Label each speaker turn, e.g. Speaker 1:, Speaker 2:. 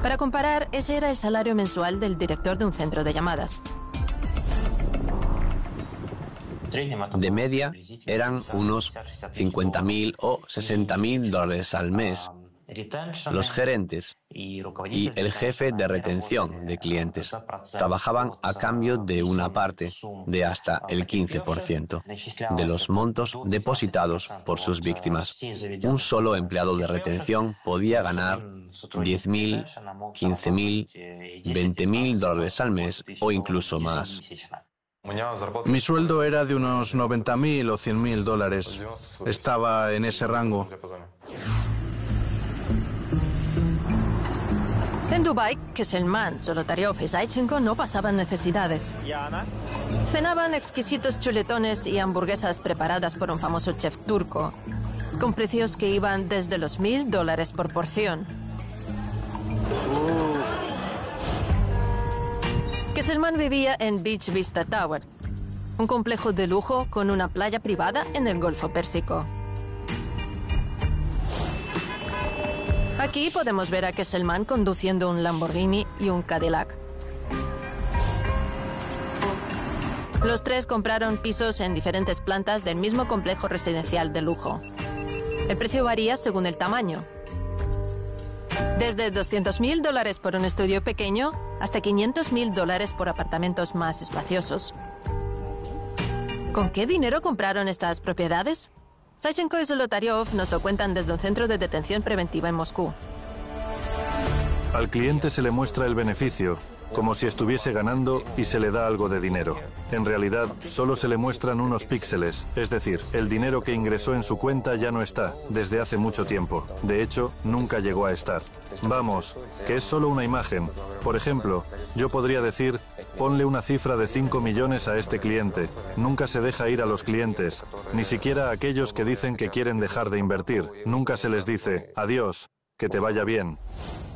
Speaker 1: Para comparar, ese era el salario mensual del director de un centro de llamadas.
Speaker 2: De media, eran unos 50.000 o 60.000 dólares al mes. Los gerentes y el jefe de retención de clientes trabajaban a cambio de una parte de hasta el 15% de los montos depositados por sus víctimas. Un solo empleado de retención podía ganar 10.000, 15.000, 20.000 dólares al mes o incluso más.
Speaker 3: Mi sueldo era de unos 90.000 o 100.000 dólares. Estaba en ese rango.
Speaker 1: En Dubái, Kesselman, Zolotaryov y Zaichenko no pasaban necesidades. Cenaban exquisitos chuletones y hamburguesas preparadas por un famoso chef turco, con precios que iban desde los $1.000 por porción. Kesselman vivía en Beach Vista Tower, un complejo de lujo con una playa privada en el Golfo Pérsico. Aquí podemos ver a Kesselman conduciendo un Lamborghini y un Cadillac. Los tres compraron pisos en diferentes plantas del mismo complejo residencial de lujo. El precio varía según el tamaño. Desde $200.000 por un estudio pequeño hasta $500.000 por apartamentos más espaciosos. ¿Con qué dinero compraron estas propiedades? Zaichenko y Zolotaryov nos lo cuentan desde un centro de detención preventiva en Moscú.
Speaker 4: Al cliente se le muestra el beneficio, como si estuviese ganando y se le da algo de dinero. En realidad, solo se le muestran unos píxeles, es decir, el dinero que ingresó en su cuenta ya no está, desde hace mucho tiempo. De hecho, nunca llegó a estar. Vamos, que es solo una imagen. Por ejemplo, yo podría decir, ponle una cifra de 5 millones a este cliente. Nunca se deja ir a los clientes, ni siquiera a aquellos que dicen que quieren dejar de invertir. Nunca se les dice, adiós, que te vaya bien.